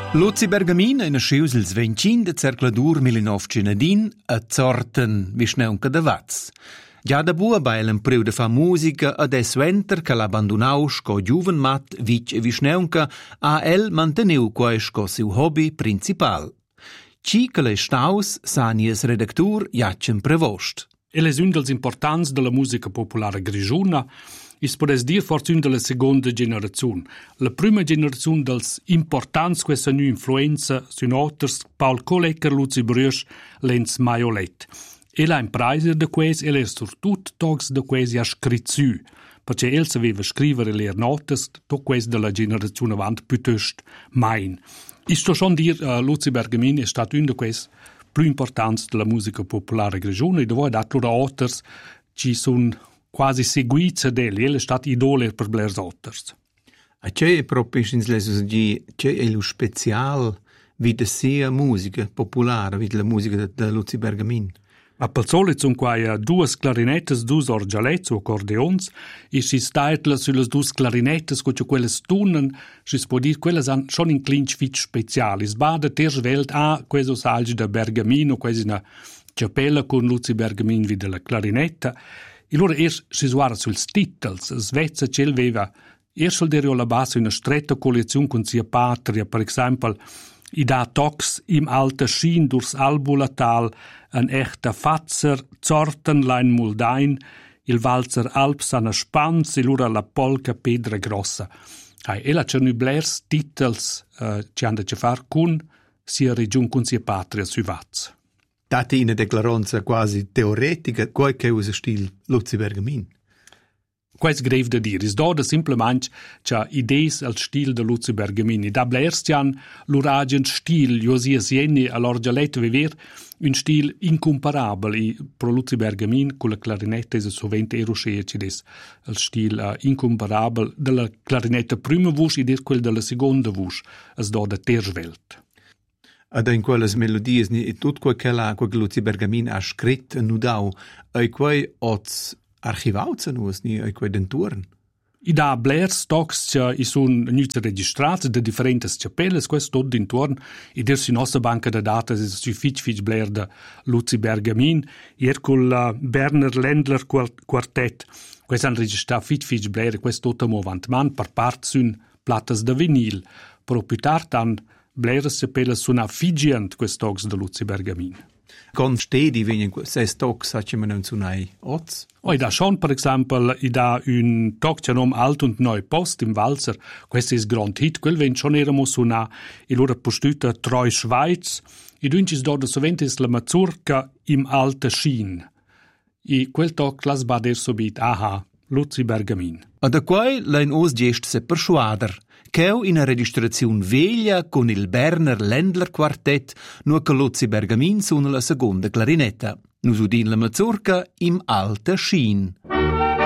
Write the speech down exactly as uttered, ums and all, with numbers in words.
Luzi Bergamin è nasciu ils ventcin de cercladur millenovcenadin a Zorten, visneunca de Vaz. Già da bua bailen priu de fa musica ad es venter che l'abbandonau sco giuven mat vic e visneunca a el manteniu quai sco siu hobby principal. Ci che le staus sanies redaktur jacen prevost. El es un dels importants de la musica popolare grigiuna. Es podes dir forse un de la seconda generazione. La prima generazione dels importants questa nu influenza sun otters Paul Kolecker, Luzi Brüsch, Lenz Maiolet. El ha impraiser de quais, el es surtut togs de quais ja scritzu, perché el saveva scrivere le notes, to quais de la generazione avant piuttost main. Isto schon dir, uh, Luzi Bergamin è stato un de quais più importants de la musica popolare grigiuna, e de voi dat loro otters ci sun quasi seguizia d'el, el è stat idole per blers otters. A c'è proprio in lesus di c'è è lo special vide sia musica popolare, vide la musica de, de Luzi Bergamin. A pel solit sun quai duas clarinettes, dus orgialets o accordeons, e si staitla sulle dus clarinettes, co quelles tunen, si può dir, quelles han schon in clinch fit speciali. Sbada terz welt a questo salgi da Bergamin, o quasi una capella con Luzi Bergamin vide la clarinetta. E allora er si suara suls titels, svezza c'el veva, er sol derio la base una stretta collezione con sia patria, per esempio, i da tox im alta schien durchs Albulatal, ein echter Fatzer, Zortenlein Muldain, il Walzer Alps ana Spans, e lura la polca Pedra Grossa. Hai, ela c'è nu blers titels, uh, ci han da ce far cun sia region con sia patria sui Vaz. Date in declaranza quasi teoretica, qual che usa stil Luzi Bergamin. Quais grev da dir, is da da simplement c'ha idees al stil de Luzi Bergamin. I da blerstian l'uragen stil, josia sieni all'orgialet vever, un stil incomparabel. I pro Luzi Bergamin, con la clarinetta is sovente eroscea cides, al stil uh, incomparabel della clarinetta prima vusch ed er quel della seconda vusch, as da da terwelt. Ad in quelles melodies, ni tut quel che la, quel Luzi Bergamin ha scritto, nudau, e quei oz archivauzen us, ni e quei denturen. I da blers tocs cia i sun nüze registrats de differentes capelles, questo tot d'intorn, i der si nostra banca de data is su fitch fitch bler de Luzi Bergamin, ier col uh, Berner Ländler quartet, quest han registrat fitch fitch bler, questo tot movant man per part sun plattas de vinil, pro più tard han bleres capelles sun affigient quest tocs de Luzi Bergamin. Con stedi venien ses tocs hatche man un sunai oz. Oh, da schon, per esempio, i da un toc c'è nom Alt und Neu Post im Walzer. Questo is grand hit, quel ven schon eramo suna e lura postuta Treu Schweiz. I duncis do da soventis la mazurka im Alta Schien. I quel toc las bader sobit, aha, Luzi Bergamin. A da quai lein os gest se persuader. Cheu in a registrazione veglia con il Berner Ländler quartet, nu che Luzi Bergamin suona la seconda clarinetta. Nus udin la mazurka im Alta Schien.